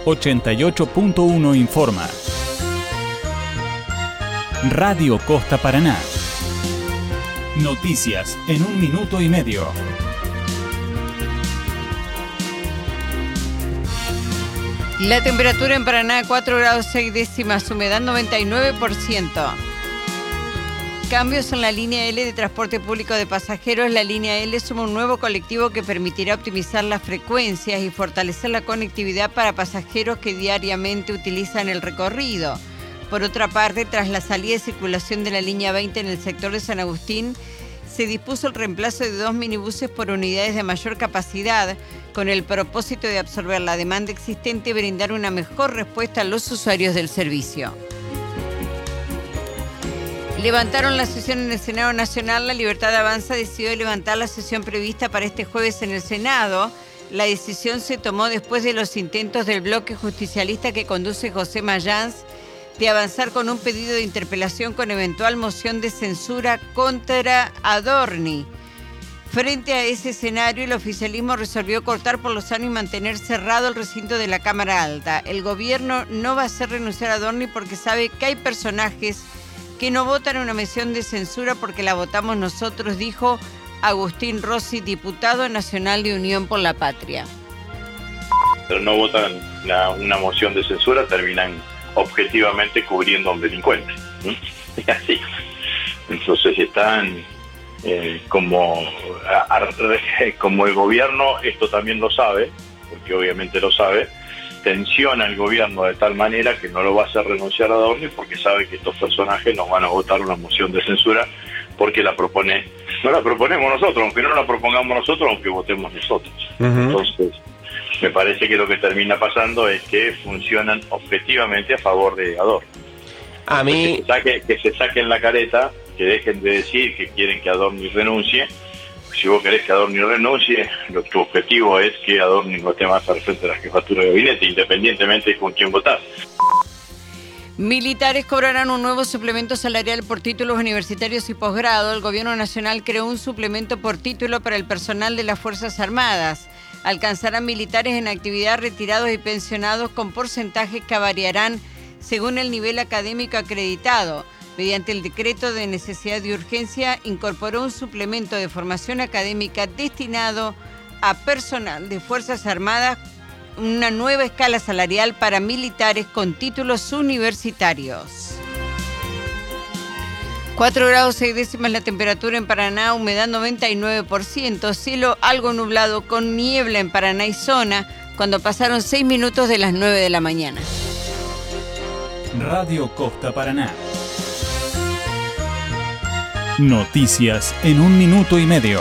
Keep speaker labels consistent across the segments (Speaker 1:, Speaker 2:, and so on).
Speaker 1: 88.1 informa. Radio Costa Paraná. Noticias en 1 minuto y medio.
Speaker 2: La temperatura en Paraná 4 grados 6 décimas, humedad 99%. Cambios en la línea L de transporte público de pasajeros. La línea L suma un nuevo colectivo que permitirá optimizar las frecuencias y fortalecer la conectividad para pasajeros que diariamente utilizan el recorrido. Por otra parte, tras la salida de circulación de la línea 20 en el sector de San Agustín, se dispuso el reemplazo de 2 minibuses por unidades de mayor capacidad, con el propósito de absorber la demanda existente y brindar una mejor respuesta a los usuarios del servicio. Levantaron la sesión en el Senado Nacional. La Libertad Avanza decidió levantar la sesión prevista para este jueves en el Senado. La decisión se tomó después de los intentos del bloque justicialista que conduce José Mayans de avanzar con un pedido de interpelación con eventual moción de censura contra Adorni. Frente a ese escenario, el oficialismo resolvió cortar por lo sano y mantener cerrado el recinto de la Cámara Alta. El gobierno no va a hacer renunciar a Adorni porque sabe que hay personajes que no votan una moción de censura porque la votamos nosotros, dijo Agustín Rossi, diputado nacional de Unión por la Patria.
Speaker 3: Pero no votan una moción de censura, terminan objetivamente cubriendo a un delincuente. Es así. Entonces están como el gobierno esto también lo sabe, porque obviamente lo sabe, tensiona el gobierno de tal manera que no lo va a hacer renunciar a Adorni porque sabe que estos personajes nos van a votar una moción de censura porque no la proponemos nosotros, aunque no la propongamos nosotros, aunque votemos nosotros. Entonces me parece que lo que termina pasando es que funcionan objetivamente a favor de Adorni.
Speaker 4: A mí...
Speaker 3: Que se saquen la careta, que dejen de decir que quieren que Adorni renuncie. Si vos querés que Adorni renuncie, tu objetivo es que Adorni no esté más al frente de la jefatura de gabinete, independientemente de con quién votás.
Speaker 2: Militares cobrarán un nuevo suplemento salarial por títulos universitarios y posgrado. El Gobierno Nacional creó un suplemento por título para el personal de las Fuerzas Armadas. Alcanzarán militares en actividad, retirados y pensionados con porcentajes que variarán según el nivel académico acreditado. Mediante el decreto de necesidad y urgencia, incorporó un suplemento de formación académica destinado a personal de Fuerzas Armadas, una nueva escala salarial para militares con títulos universitarios. 4 grados 6 décimas la temperatura en Paraná, humedad 99%, cielo algo nublado con niebla en Paraná y zona, cuando pasaron 6 minutos de las 9 de la mañana.
Speaker 1: Radio Costa Paraná. Noticias en 1 minuto y medio.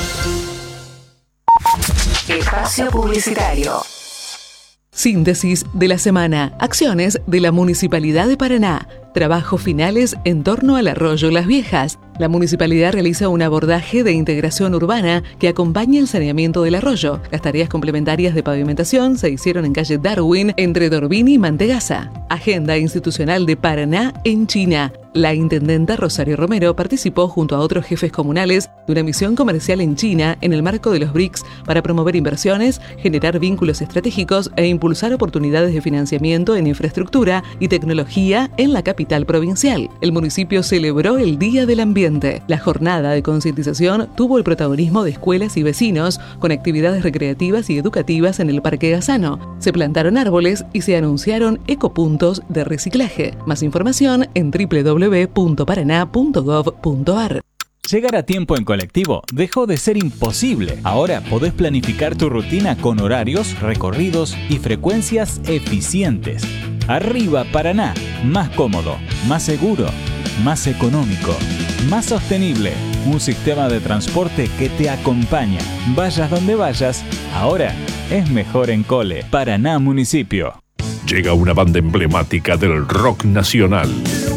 Speaker 5: Espacio publicitario.
Speaker 6: Síntesis de la semana. Acciones de la Municipalidad de Paraná. Trabajos finales en torno al arroyo Las Viejas. La municipalidad realiza un abordaje de integración urbana que acompaña el saneamiento del arroyo. Las tareas complementarias de pavimentación se hicieron en calle Darwin, entre Dorbini y Mantegazza. Agenda institucional de Paraná en China. La intendenta Rosario Romero participó junto a otros jefes comunales de una misión comercial en China en el marco de los BRICS para promover inversiones, generar vínculos estratégicos e impulsar oportunidades de financiamiento en infraestructura y tecnología en la capital provincial. El municipio celebró el Día del Ambiente. La jornada de concientización tuvo el protagonismo de escuelas y vecinos con actividades recreativas y educativas en el Parque Gazano. Se plantaron árboles y se anunciaron ecopuntos de reciclaje. Más información en www.paraná.gov.ar.
Speaker 1: Llegar a tiempo en colectivo dejó de ser imposible. Ahora podés planificar tu rutina con horarios, recorridos y frecuencias eficientes. Arriba Paraná, más cómodo, más seguro, más económico, más sostenible. Un sistema de transporte que te acompaña. Vayas donde vayas, ahora es mejor en Cole. Paraná Municipio.
Speaker 7: Llega una banda emblemática del rock nacional.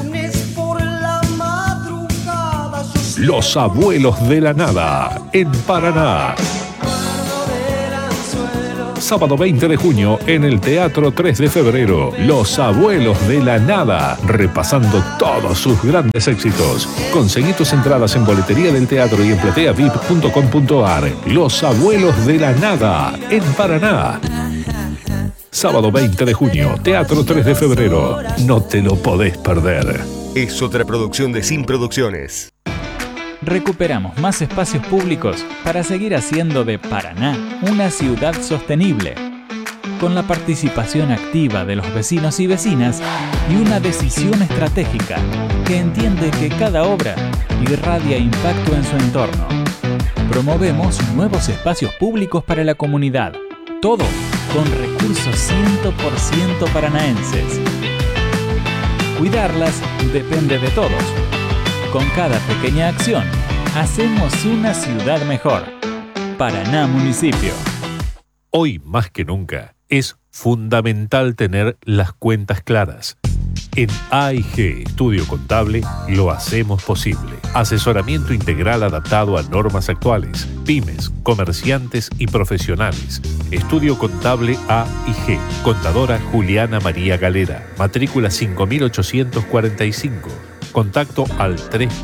Speaker 7: Los Abuelos de la Nada, en Paraná. Sábado 20 de junio en el Teatro 3 de Febrero. Los Abuelos de la Nada, repasando todos sus grandes éxitos. Conseguí tus entradas en boletería del teatro y en plateavip.com.ar. Los Abuelos de la Nada, en Paraná. Sábado 20 de junio, Teatro 3 de febrero. No te lo podés perder.
Speaker 4: Es otra producción de Sin Producciones.
Speaker 1: Recuperamos más espacios públicos para seguir haciendo de Paraná una ciudad sostenible, con la participación activa de los vecinos y vecinas y una decisión estratégica que entiende que cada obra irradia impacto en su entorno. Promovemos nuevos espacios públicos para la comunidad, todo con recursos 100% paranaenses. Cuidarlas depende de todos. Con cada pequeña acción, hacemos una ciudad mejor. Paraná Municipio.
Speaker 7: Hoy más que nunca es fundamental tener las cuentas claras. En AIG Estudio Contable lo hacemos posible. Asesoramiento integral adaptado a normas actuales, pymes, comerciantes y profesionales. Estudio Contable AIG. Contadora Juliana María Galera. Matrícula 5845. Contacto al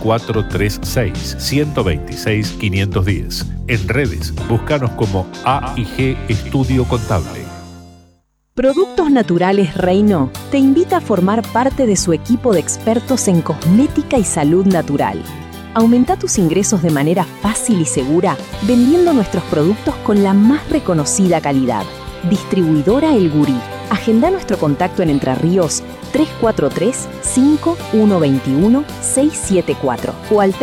Speaker 7: 3436-126-510. En redes, búscanos como AIG Estudio Contable.
Speaker 8: Productos Naturales Reino te invita a formar parte de su equipo de expertos en cosmética y salud natural. Aumenta tus ingresos de manera fácil y segura vendiendo nuestros productos con la más reconocida calidad. Distribuidora El Gurí. Agenda nuestro contacto en Entre Ríos 343-5121-674 o al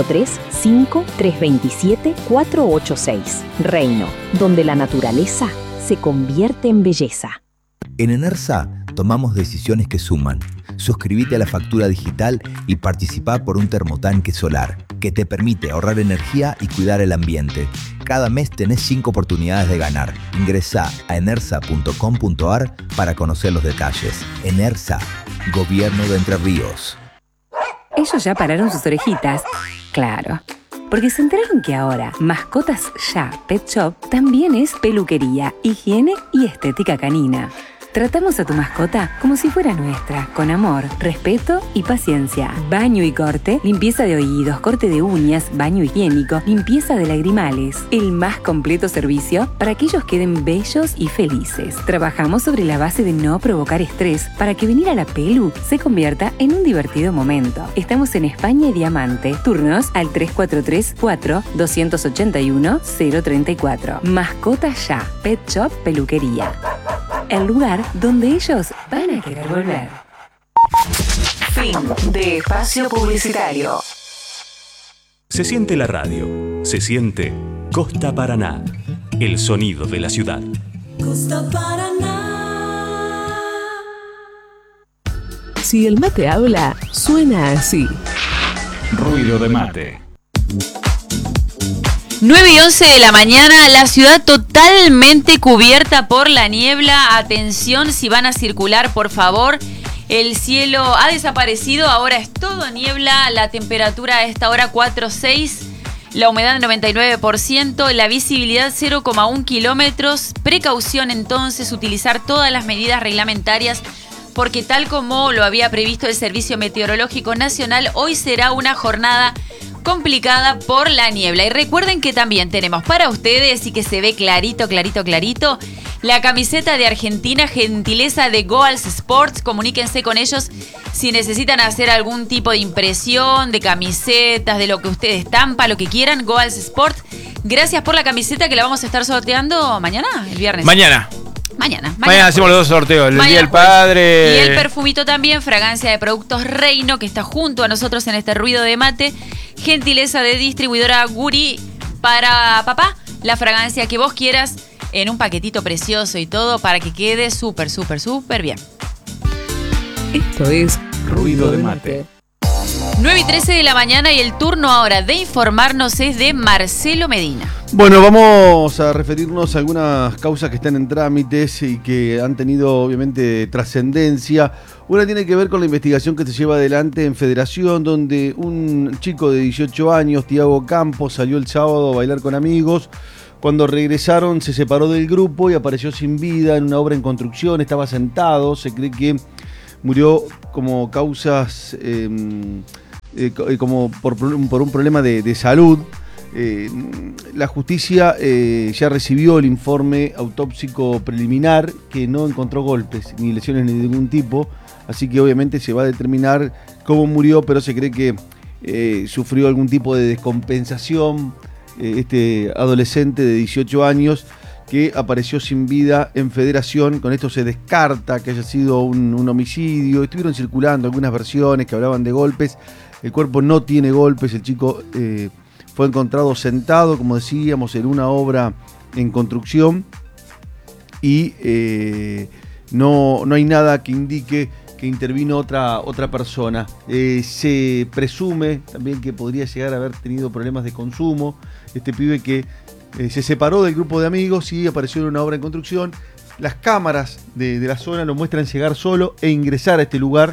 Speaker 8: 343-5327-486. Reino, donde la naturaleza se convierte en belleza.
Speaker 9: En Enersa tomamos decisiones que suman. Suscríbete a la factura digital y participá por un termotanque solar que te permite ahorrar energía y cuidar el ambiente. Cada mes tenés 5 oportunidades de ganar. Ingresá a enersa.com.ar para conocer los detalles. Enersa, Gobierno de Entre Ríos.
Speaker 10: Ellos ya pararon sus orejitas. Claro. Porque se enteraron que ahora Mascotas Ya Pet Shop también es peluquería, higiene y estética canina. Tratamos a tu mascota como si fuera nuestra, con amor, respeto y paciencia. Baño y corte, limpieza de oídos, corte de uñas, baño higiénico, limpieza de lagrimales. El más completo servicio para que ellos queden bellos y felices. Trabajamos sobre la base de no provocar estrés para que venir a la pelu se convierta en un divertido momento. Estamos en España y Diamante. Turnos al 343-4-281-034. Mascotas Ya, Pet Shop Peluquería. El lugar donde ellos van a querer volver.
Speaker 5: Fin de espacio publicitario.
Speaker 11: Se siente la radio, se siente Costa Paraná, el sonido de la ciudad.
Speaker 6: Costa Paraná. Si el mate habla, suena así.
Speaker 1: Ruido de mate.
Speaker 2: 9 y 11 de la mañana, la ciudad totalmente cubierta por la niebla. Atención, si van a circular, por favor. El cielo ha desaparecido, ahora es todo niebla. La temperatura a esta hora 4,6. La humedad 99%. La visibilidad 0,1 kilómetros. Precaución entonces, utilizar todas las medidas reglamentarias, porque tal como lo había previsto el Servicio Meteorológico Nacional, hoy será una jornada complicada por la niebla. Y recuerden que también tenemos para ustedes, y que se ve clarito, la camiseta de Argentina, gentileza de Goals Sports. Comuníquense con ellos si necesitan hacer algún tipo de impresión de camisetas, de lo que ustedes estampa, lo que quieran. Goals Sports. Gracias por la camiseta, que la vamos a estar sorteando mañana, el viernes.
Speaker 12: Mañana hacemos los dos sorteos, el Día del Padre.
Speaker 2: Y el perfumito también, fragancia de productos Reino, que está junto a nosotros en este ruido de mate. Gentileza de distribuidora Gurí para papá. La fragancia que vos quieras en un paquetito precioso y todo para que quede súper bien.
Speaker 6: Esto es Ruido de Mate.
Speaker 2: 9 y 13 de la mañana, y el turno ahora de informarnos es de Marcelo Medina.
Speaker 13: Bueno, vamos a referirnos a algunas causas que están en trámites y que han tenido obviamente trascendencia. Una tiene que ver con la investigación que se lleva adelante en Federación, donde un chico de 18 años, Tiago Campos, salió el sábado a bailar con amigos. Cuando regresaron se separó del grupo y apareció sin vida en una obra en construcción. Estaba sentado, se cree que murió como causas, como por un problema de salud. La justicia ya recibió el informe autópsico preliminar que no encontró golpes ni lesiones de ningún tipo, así que obviamente se va a determinar cómo murió, pero se cree que sufrió algún tipo de descompensación este adolescente de 18 años que apareció sin vida en Federación. Con esto se descarta que haya sido un homicidio. Estuvieron circulando algunas versiones que hablaban de golpes. El cuerpo no tiene golpes, el chico fue encontrado sentado, como decíamos, en una obra en construcción y no hay nada que indique que intervino otra persona. Se presume también que podría llegar a haber tenido problemas de consumo. Este pibe que se separó del grupo de amigos y apareció en una obra en construcción. Las cámaras de la zona lo muestran llegar solo e ingresar a este lugar.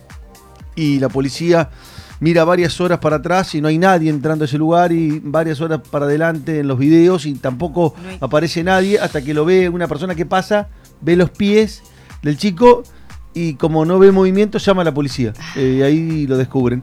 Speaker 13: Y la policía mira varias horas para atrás y no hay nadie entrando a ese lugar, y varias horas para adelante en los videos y tampoco aparece nadie, hasta que lo ve una persona que pasa, ve los pies del chico y como no ve movimiento llama a la policía. Ahí lo descubren.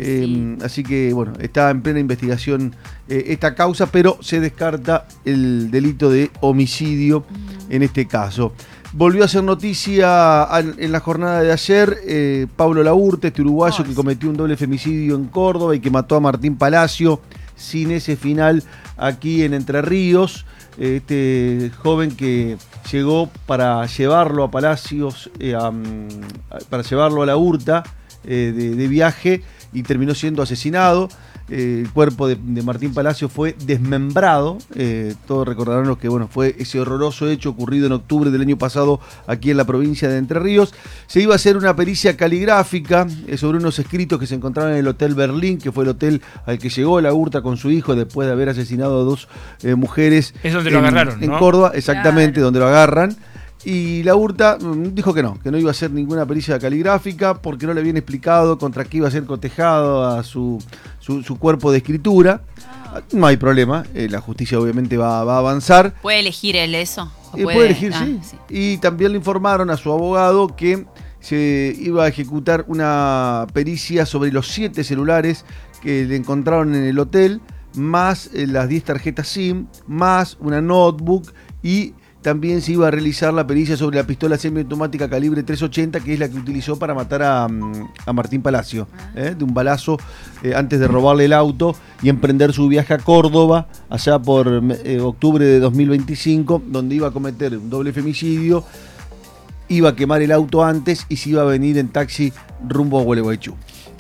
Speaker 13: Así que bueno, está en plena investigación esta causa, pero se descarta el delito de homicidio en este caso. Volvió a ser noticia en la jornada de ayer Pablo Laurte, este uruguayo que cometió un doble femicidio en Córdoba y que mató a Martín Palacio sin ese final aquí en Entre Ríos. Este joven que llegó para llevarlo a Palacios, para llevarlo a la Hurta de viaje, y terminó siendo asesinado. El cuerpo de Martín Palacio fue desmembrado. Todos recordarán lo que fue ese horroroso hecho ocurrido en octubre del año pasado aquí en la provincia de Entre Ríos. Se iba a hacer una pericia caligráfica sobre unos escritos que se encontraban en el Hotel Berlín, que fue el hotel al que llegó la Hurta con su hijo después de haber asesinado a dos mujeres.
Speaker 12: Es donde lo agarraron, ¿no?
Speaker 13: En Córdoba, exactamente,
Speaker 2: Claro.
Speaker 13: donde lo agarran. Y la Hurta dijo que no iba a hacer ninguna pericia caligráfica porque no le habían explicado contra qué iba a ser cotejado a su cuerpo de escritura. No hay problema, la justicia obviamente va a avanzar.
Speaker 14: ¿Puede elegir él eso?
Speaker 13: Puede elegir, sí. Y también le informaron a su abogado que se iba a ejecutar una pericia sobre los 7 celulares que le encontraron en el hotel, más las 10 tarjetas SIM, más una notebook, y también se iba a realizar la pericia sobre la pistola semiautomática calibre 380, que es la que utilizó para matar a Martín Palacio, de un balazo antes de robarle el auto y emprender su viaje a Córdoba, allá por octubre de 2025, donde iba a cometer un doble femicidio, iba a quemar el auto antes y se iba a venir en taxi rumbo a Gualeguaychú.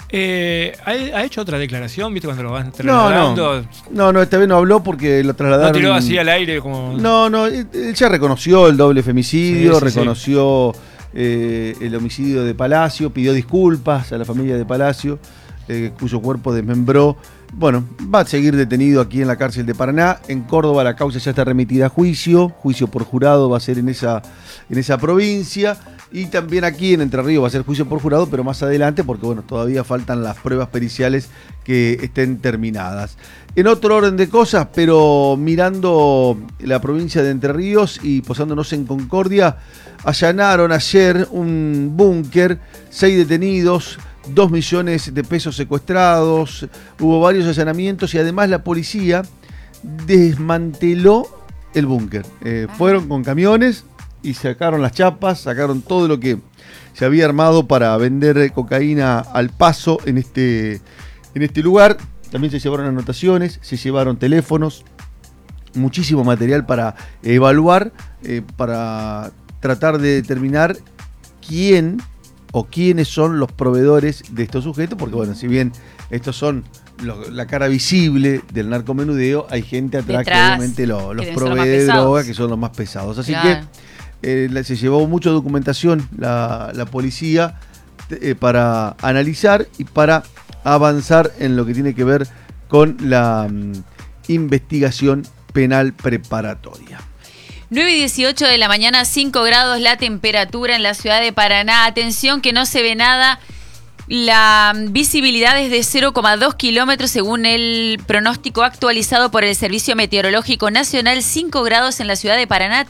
Speaker 12: ¿Ha hecho otra declaración, viste, cuando lo van trasladando?
Speaker 13: No, esta vez no habló porque lo trasladaron.
Speaker 12: ¿No tiró así al aire como...?
Speaker 13: No, él ya reconoció el doble femicidio,
Speaker 12: Sí.
Speaker 13: reconoció el homicidio de Palacio, pidió disculpas a la familia de Palacio, cuyo cuerpo desmembró. Bueno, va a seguir detenido aquí en la cárcel de Paraná. En Córdoba la causa ya está remitida a juicio por jurado va a ser en esa provincia. Y también aquí en Entre Ríos va a ser juicio por jurado, pero más adelante, porque todavía faltan las pruebas periciales que estén terminadas. En otro orden de cosas, pero mirando la provincia de Entre Ríos y posándonos en Concordia, allanaron ayer un búnker, 6 detenidos, 2 millones de pesos secuestrados, hubo varios allanamientos y además la policía desmanteló el búnker. Fueron con camiones y sacaron las chapas, sacaron todo lo que se había armado para vender cocaína al paso en este lugar. También se llevaron anotaciones, se llevaron teléfonos, muchísimo material para evaluar, para tratar de determinar quién o quiénes son los proveedores de estos sujetos, porque si bien estos son la cara visible del narcomenudeo, hay gente atrás que obviamente los provee de droga, que son los más pesados. Así que se llevó mucha documentación la policía para analizar y para avanzar en lo que tiene que ver con la investigación penal preparatoria.
Speaker 14: 9:18 de la mañana, 5 grados la temperatura en la ciudad de Paraná. Atención que no se ve nada. La visibilidad es de 0,2 kilómetros según el pronóstico actualizado por el Servicio Meteorológico Nacional. 5 grados en la ciudad de Paraná,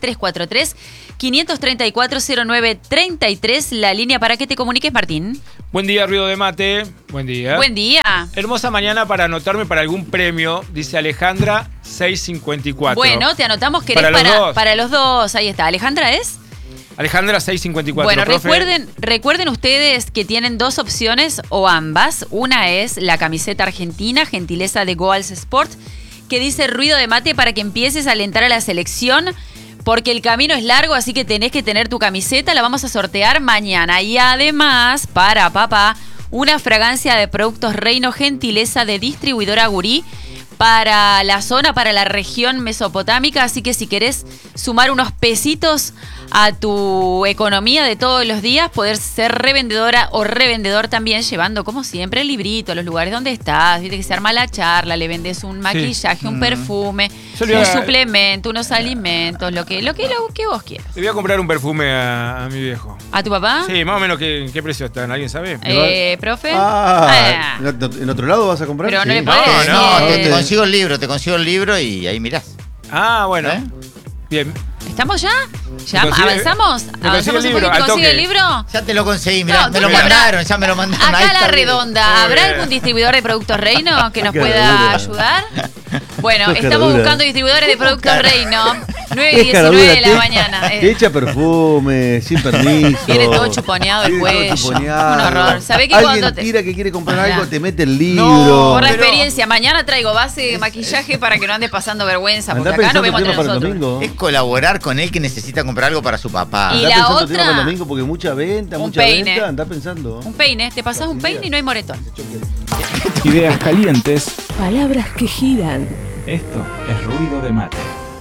Speaker 14: 343-534-0933. La línea para que te comuniques, Martín.
Speaker 12: Buen día, Ruido de Mate. Buen día.
Speaker 14: Buen día.
Speaker 12: Hermosa mañana para anotarme para algún premio, dice Alejandra 654.
Speaker 14: Bueno, te anotamos que eres para los dos. Ahí está. ¿Alejandra es?
Speaker 12: Alejandra 654.
Speaker 14: Bueno, recuerden ustedes que tienen dos opciones o ambas. Una es la camiseta argentina, gentileza de Goals Sport, que dice Ruido de Mate para que empieces a alentar a la selección, porque el camino es largo, así que tenés que tener tu camiseta. La vamos a sortear mañana. Y además, para papá, una fragancia de productos Reino, gentileza de distribuidora Gurí, para la zona, para la región mesopotámica. Así que si querés sumar unos pesitos a tu economía de todos los días, poder ser revendedora o revendedor también, llevando como siempre el librito a los lugares donde estás. Viste que se arma la charla, le vendes un maquillaje, un perfume, un suplemento, unos alimentos, lo que vos quieras.
Speaker 12: Le voy a comprar un perfume a mi viejo.
Speaker 14: ¿A tu papá?
Speaker 12: Sí, más o menos qué precio están, ¿alguien sabe?
Speaker 14: ¿Profe?
Speaker 13: ¿En otro lado vas a comprar?
Speaker 14: Pero
Speaker 13: sí.
Speaker 14: no le podés.
Speaker 15: No, te consigo el libro y ahí mirás.
Speaker 12: Ah, bueno. Bien.
Speaker 14: ¿Estamos ya? ¿Ya avanzamos? ¿Avanzamos un poquito? ¿Consigue el libro?
Speaker 15: Ya te lo conseguí, mirá, me lo mandaron.
Speaker 14: Acá la redonda. ¿Habrá algún distribuidor de productos Reino que nos pueda ayudar? Bueno, estamos buscando distribuidores de productos Reino. 9:19 de la mañana.
Speaker 13: Te echa perfume, sin permiso.
Speaker 14: Viene todo chuponeado el cuello. Un horror. ¿Sabés que
Speaker 13: alguien tira que quiere comprar algo, te mete el libro?
Speaker 14: No, por la experiencia. Mañana traigo base de maquillaje para que no andes pasando vergüenza, porque acá nos vemos entre nosotros.
Speaker 15: Es colaborar con él que necesita comprar algo para su papá.
Speaker 14: Y la otra,
Speaker 13: para el domingo porque mucha venta, anda pensando.
Speaker 14: Un peine, te pasás un peine y no hay moretón.
Speaker 1: Ideas calientes.
Speaker 8: Palabras que giran.
Speaker 1: Esto es Ruido de Mate.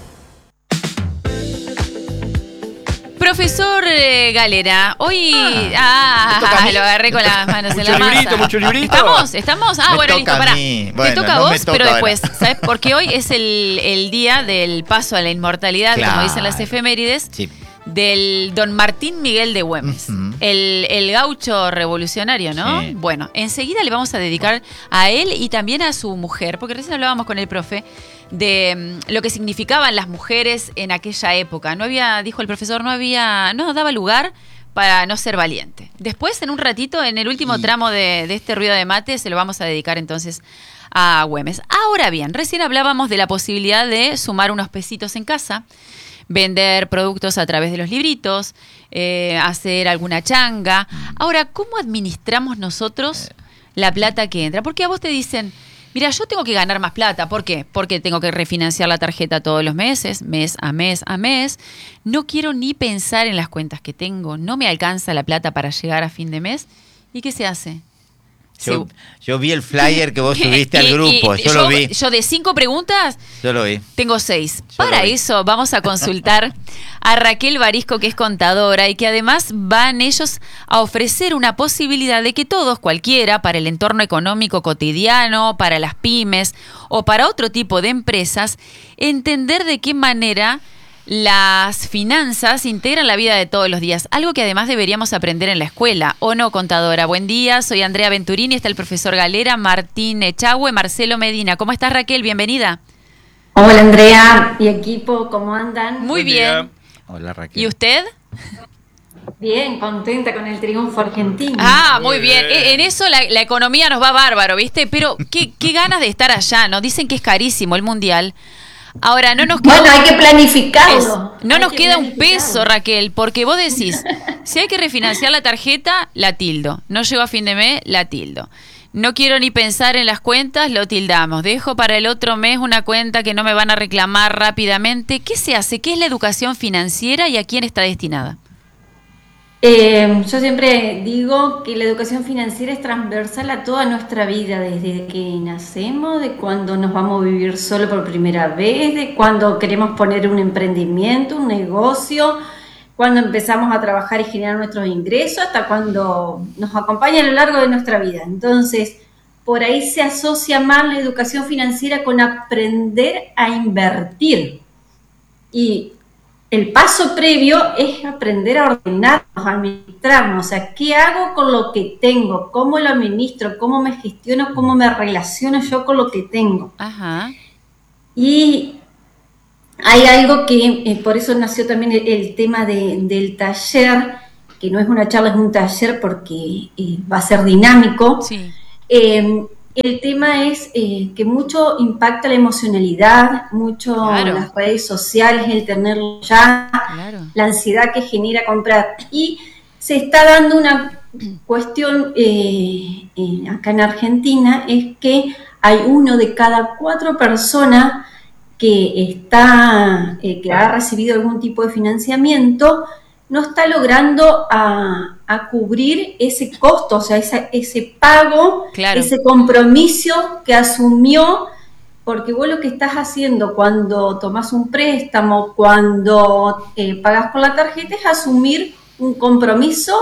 Speaker 14: Profesor Galera, hoy lo agarré con las manos en la masa.
Speaker 12: Mucho librito.
Speaker 14: ¿Estamos? Bueno, listo, pará. Te toca a vos, pero después, ¿sabes? Porque hoy es el día del paso a la inmortalidad, como dicen las efemérides, del don Martín Miguel de Güemes, el gaucho revolucionario, ¿no? Sí. Bueno, enseguida le vamos a dedicar a él y también a su mujer, porque recién hablábamos con el profe de lo que significaban las mujeres en aquella época. Dijo el profesor, no daba lugar para no ser valiente. Después, en un ratito, en el último tramo de este Ruido de Mate, se lo vamos a dedicar entonces a Güemes. Ahora bien, recién hablábamos de la posibilidad de sumar unos pesitos en casa, vender productos a través de los libritos, hacer alguna changa. Ahora, ¿cómo administramos nosotros la plata que entra? Porque a vos te dicen, mira, yo tengo que ganar más plata. ¿Por qué? Porque tengo que refinanciar la tarjeta todos los meses, mes a mes a mes. No quiero ni pensar en las cuentas que tengo. No me alcanza la plata para llegar a fin de mes. ¿Y qué se hace?
Speaker 15: Yo vi el flyer que vos subiste al grupo, yo lo vi.
Speaker 14: Yo de 5 preguntas,
Speaker 15: yo lo vi.
Speaker 14: Tengo 6. Para eso vamos a consultar a Raquel Barisco, que es contadora y que además van ellos a ofrecer una posibilidad de que todos, cualquiera, para el entorno económico cotidiano, para las pymes o para otro tipo de empresas, entender de qué manera las finanzas integran la vida de todos los días, algo que además deberíamos aprender en la escuela, ¿o no, contadora? Buen día, soy Andrea Venturini, está el profesor Galera, Martín Echagüe, Marcelo Medina. ¿Cómo estás, Raquel? Bienvenida.
Speaker 16: Hola, Andrea y equipo, ¿cómo andan?
Speaker 14: Muy bien.
Speaker 15: Hola, Raquel.
Speaker 14: ¿Y usted?
Speaker 16: Bien, contenta con el triunfo argentino.
Speaker 14: Muy bien. En eso la economía nos va bárbaro, ¿viste? Pero qué ganas de estar allá, ¿no? Dicen que es carísimo el Mundial. Ahora, no nos queda...
Speaker 16: Bueno, hay que planificarlo.
Speaker 14: No nos queda un peso, Raquel, porque vos decís, si hay que refinanciar la tarjeta, la tildo. No llego a fin de mes, la tildo. No quiero ni pensar en las cuentas, lo tildamos. Dejo para el otro mes una cuenta que no me van a reclamar rápidamente. ¿Qué se hace? ¿Qué es la educación financiera y a quién está destinada?
Speaker 16: Yo siempre digo que la educación financiera es transversal a toda nuestra vida, desde que nacemos, de cuando nos vamos a vivir solo por primera vez, de cuando queremos poner un emprendimiento, un negocio, cuando empezamos a trabajar y generar nuestros ingresos, hasta cuando nos acompaña a lo largo de nuestra vida. Entonces, por ahí se asocia más la educación financiera con aprender a invertir. Y el paso previo es aprender a ordenarnos, a administrarnos. O sea, ¿qué hago con lo que tengo? ¿Cómo lo administro? ¿Cómo me gestiono? ¿Cómo me relaciono yo con lo que tengo?
Speaker 14: Ajá.
Speaker 16: Y hay algo que, por eso nació también el tema del taller, que no es una charla, es un taller porque va a ser dinámico.
Speaker 14: Sí.
Speaker 16: El tema es que mucho impacta la emocionalidad, mucho las redes sociales, el tenerlo ya, la ansiedad que genera comprar. Y se está dando una cuestión acá en Argentina, es que hay 1 de cada 4 personas que ha recibido algún tipo de financiamiento, no está logrando a cubrir ese costo, o sea, ese pago, ese compromiso que asumió, porque vos lo que estás haciendo cuando tomás un préstamo, cuando pagás con la tarjeta, es asumir un compromiso,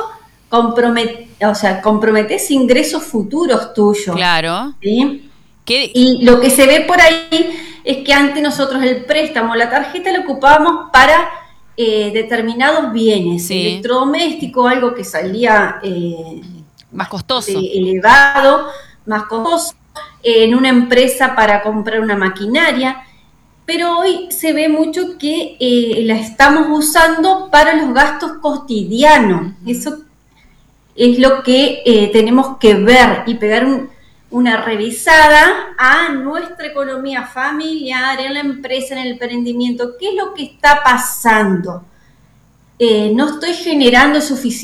Speaker 16: comprometés ingresos futuros tuyos.
Speaker 14: Claro.
Speaker 16: ¿Sí? Y lo que se ve por ahí es que antes nosotros el préstamo, la tarjeta, lo ocupábamos para determinados bienes, electrodoméstico, algo que salía
Speaker 14: más costoso,
Speaker 16: elevado, más costoso, en una empresa para comprar una maquinaria, pero hoy se ve mucho que la estamos usando para los gastos cotidianos. Eso es lo que tenemos que ver y pegar una revisada a nuestra economía familiar, en la empresa, en el emprendimiento. ¿Qué es lo que está pasando? No estoy generando el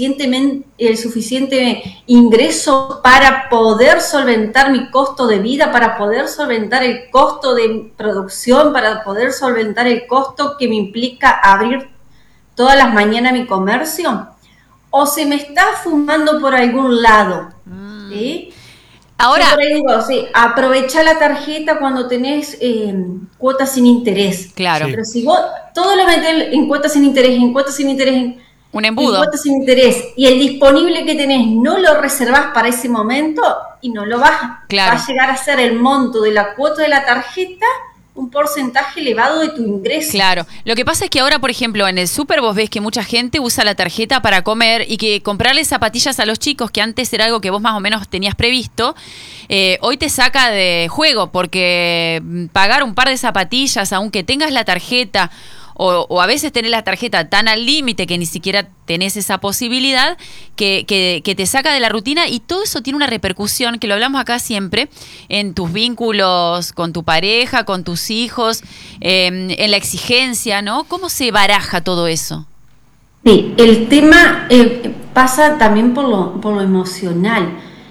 Speaker 16: suficiente ingreso para poder solventar mi costo de vida, para poder solventar el costo de producción, para poder solventar el costo que me implica abrir todas las mañanas mi comercio, o se me está fumando por algún lado. ¿Sí?
Speaker 14: Ahora,
Speaker 16: por ahí digo, aprovecha la tarjeta cuando tenés cuotas sin interés.
Speaker 14: Claro.
Speaker 16: Pero si vos todo lo metés en cuotas sin interés,
Speaker 14: un embudo.
Speaker 16: En cuotas sin interés, y el disponible que tenés no lo reservás para ese momento, y no lo va a llegar a ser el monto de la cuota de la tarjeta un porcentaje elevado de tu ingreso.
Speaker 14: Claro. Lo que pasa es que ahora, por ejemplo, en el súper vos ves que mucha gente usa la tarjeta para comer, y que comprarle zapatillas a los chicos, que antes era algo que vos más o menos tenías previsto, hoy te saca de juego, porque pagar un par de zapatillas, aunque tengas la tarjeta, o a veces tenés la tarjeta tan al límite que ni siquiera tenés esa posibilidad, que te saca de la rutina, y todo eso tiene una repercusión, que lo hablamos acá siempre, en tus vínculos con tu pareja, con tus hijos, en la exigencia, ¿no? ¿Cómo se baraja todo eso?
Speaker 16: Sí, el tema pasa también por lo emocional,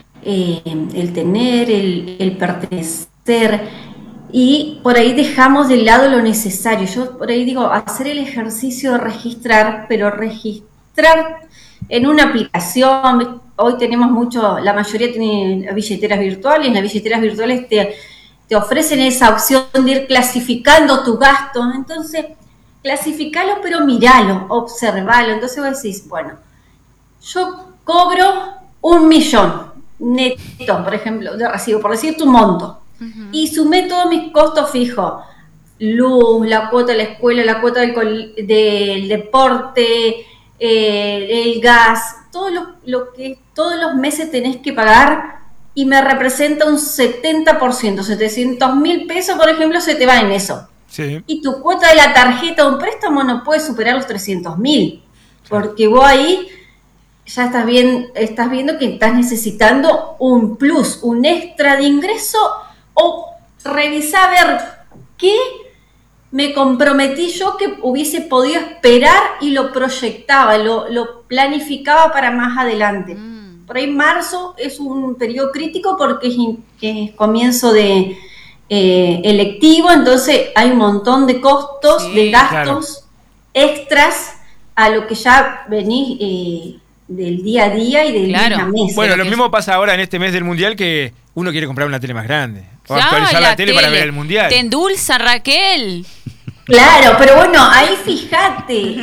Speaker 16: el tener, el pertenecer. Y por ahí dejamos de lado lo necesario. Yo por ahí digo, hacer el ejercicio de registrar, pero registrar en una aplicación. Hoy tenemos la mayoría tiene billeteras virtuales. Las billeteras virtuales te ofrecen esa opción de ir clasificando tu gasto. Entonces, clasificalo, pero miralo, observalo. Entonces vos decís, bueno, yo cobro 1 millón neto, por ejemplo, de recibo, por decirte un monto. Y sumé todos mis costos fijos: luz, la cuota de la escuela, la cuota del deporte, el gas, todo lo que todos los meses tenés que pagar, y me representa un 70%, 700.000 pesos, por ejemplo, se te va en eso.
Speaker 12: Sí.
Speaker 16: Y tu cuota de la tarjeta o un préstamo no puede superar los 300.000, porque vos ahí ya estás viendo que estás necesitando un plus, un extra de ingreso. O revisar a ver qué me comprometí yo que hubiese podido esperar, y lo proyectaba, lo planificaba para más adelante. Por ahí marzo es un periodo crítico porque es comienzo de electivo, entonces hay un montón de costos, de gastos extras a lo que ya venís del día a día y del mes a mes.
Speaker 12: Bueno, lo mismo pasa ahora en este mes del Mundial, que uno quiere comprar una tele más grande. O actualizar la tele para ver el Mundial.
Speaker 14: Te endulza, Raquel.
Speaker 16: Claro, pero bueno, ahí fíjate,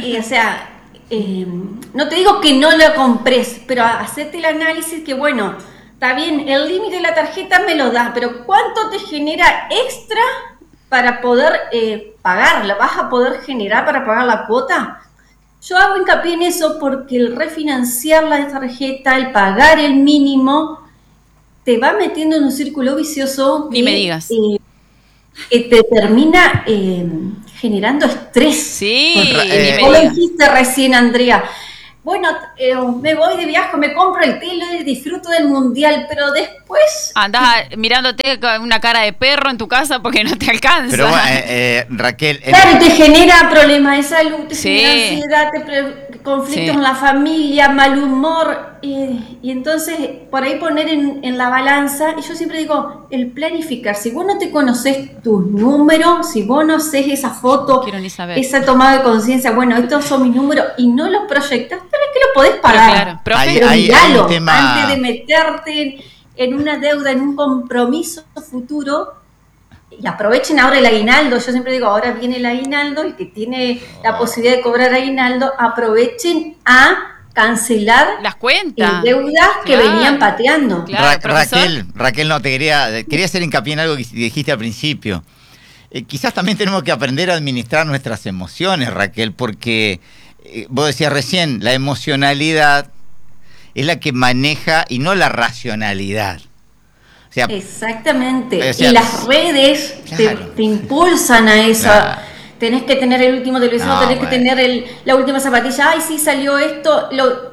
Speaker 16: no te digo que no la compres, pero hacete el análisis que, bueno, está bien, el límite de la tarjeta me lo da, pero ¿cuánto te genera extra para poder pagarla, vas a poder generar para pagar la cuota. Yo hago hincapié en eso porque el refinanciar la tarjeta, el pagar el mínimo, te va metiendo en un círculo vicioso
Speaker 14: Ni me digas.
Speaker 16: Que te termina generando estrés.
Speaker 14: Sí,
Speaker 16: vos lo dijiste recién, Andrea. Bueno, me voy de viaje, me compro el telo y disfruto del mundial, pero después...
Speaker 14: Andás mirándote con una cara de perro en tu casa porque no te alcanza.
Speaker 15: Pero Raquel...
Speaker 16: Claro, te genera problemas de salud, te genera ansiedad, conflictos en la familia, mal humor, y entonces por ahí poner en la balanza, y yo siempre digo, el planificar, si vos no te conocés tus números, si vos no haces esa foto, esa tomada de conciencia, bueno, estos son mis números, y no los proyectas, tal vez que lo podés pagar, pero miralo, antes de meterte en una deuda, en un compromiso futuro. Y aprovechen ahora el aguinaldo. Yo siempre digo, ahora viene el aguinaldo, el que tiene la posibilidad de cobrar aguinaldo, aprovechen a cancelar
Speaker 14: las cuentas,
Speaker 16: deudas que venían pateando.
Speaker 15: Raquel, no, te quería hacer hincapié en algo que dijiste al principio. Quizás también tenemos que aprender a administrar nuestras emociones, Raquel, porque vos decías recién, la emocionalidad es la que maneja y no la racionalidad. O sea, exactamente,
Speaker 16: y las redes te impulsan a eso. Tenés que tener el último televisor, tenés que tener la última zapatilla. Ay, sí, salió esto.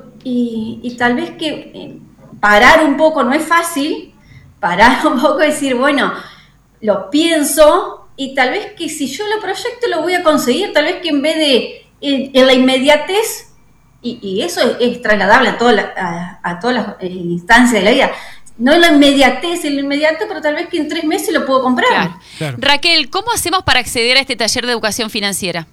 Speaker 16: Y tal vez que parar un poco, no es fácil, parar un poco y decir, bueno, lo pienso, y tal vez que si yo lo proyecto lo voy a conseguir. Tal vez que en vez de en la inmediatez, y eso es trasladable a todas las instancias de la vida. No en la inmediatez, en lo inmediato, pero tal vez que en 3 meses lo puedo comprar.
Speaker 14: Claro. Raquel, ¿cómo hacemos para acceder a este taller de educación financiera?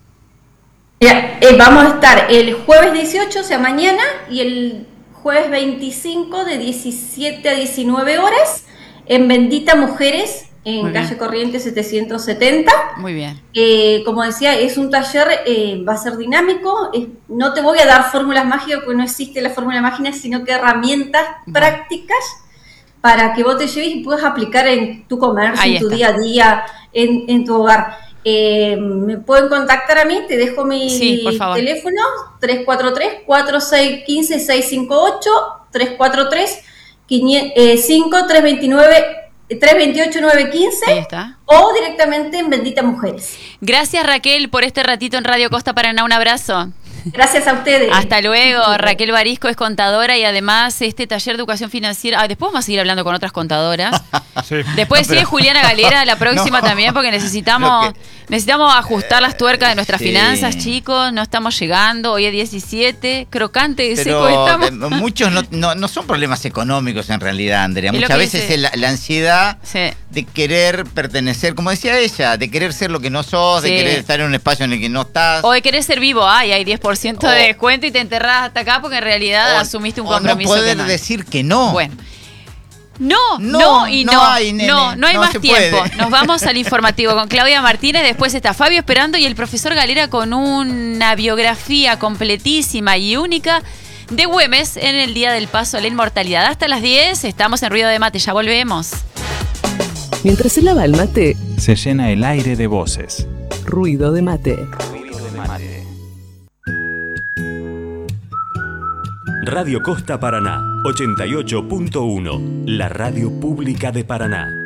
Speaker 16: Vamos a estar el jueves 18, o sea, mañana, y el jueves 25 de 17 a 19 horas en Bendita Mujeres, en calle Corrientes 770.
Speaker 14: Muy bien.
Speaker 16: Como decía, es un taller, va a ser dinámico. No te voy a dar fórmulas mágicas porque no existe la fórmula mágica, sino que herramientas prácticas para que vos te lleves y puedas aplicar en tu comercio, en tu día a día, en tu hogar. Me pueden contactar a mí, te dejo mi teléfono, 343-4615-658, 343-5-329-328-915,
Speaker 14: ahí está.
Speaker 16: O directamente en Bendita Mujeres.
Speaker 14: Gracias, Raquel, por este ratito en Radio Costa Paraná. Un abrazo.
Speaker 16: Gracias a ustedes.
Speaker 14: Hasta luego. Raquel Barisco es contadora y además este taller de educación financiera. Después vamos a seguir hablando con otras contadoras. Después sigue Juliana Galera, la próxima también, porque necesitamos ajustar las tuercas de nuestras finanzas, chicos. No estamos llegando. Hoy es 17, crocante y seco estamos.
Speaker 15: Muchos no son problemas económicos en realidad, Andrea. Muchas veces es la ansiedad de querer pertenecer, como decía ella, de querer ser lo que no sos, de querer estar en un espacio en el que no estás.
Speaker 14: O de querer ser vivo. Hay 10% de descuento y te enterrás hasta acá porque en realidad asumiste un compromiso.
Speaker 15: No poder decir que no.
Speaker 14: Bueno. No hay más tiempo. Nos vamos al informativo con Claudia Martínez, después está Fabio esperando y el profesor Galera con una biografía completísima y única de Güemes en el Día del Paso a la Inmortalidad. Hasta las 10 estamos en Ruido de Mate, ya volvemos.
Speaker 6: Mientras se lava el mate,
Speaker 1: se llena el aire de voces.
Speaker 6: Ruido de mate.
Speaker 11: Radio Costa Paraná, 88.1, la radio pública de Paraná.